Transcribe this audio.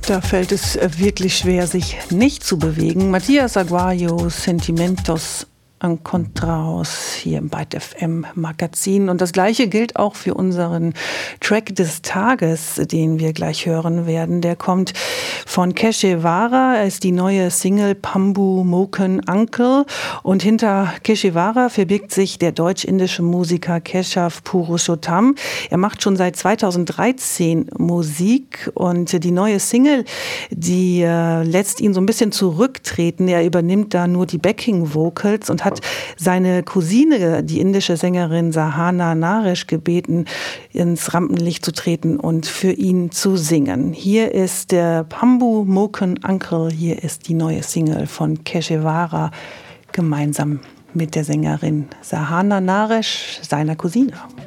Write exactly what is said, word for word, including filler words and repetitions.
Da fällt es wirklich schwer, sich nicht zu bewegen. Matthias Aguayo, Sentimentos Encontrados hier im Byte F M Magazin. Und das Gleiche gilt auch für unseren Track des Tages, den wir gleich hören werden. Der kommt von Keshewara. Er ist die neue Single Pambu Moken Uncle. Und hinter Keshewara verbirgt sich der deutsch-indische Musiker Keshav Purushottam. Er macht schon seit zweitausenddreizehn Musik und die neue Single, die äh, lässt ihn so ein bisschen zurücktreten. Er übernimmt da nur die Backing Vocals und hat seine Cousine, die indische Sängerin Sahana Naresh, gebeten, ins Rampenlicht zu treten und für ihn zu singen. Hier ist der Pambu Moken Uncle, hier ist die neue Single von Keshewara, gemeinsam mit der Sängerin Sahana Naresh, seiner Cousine.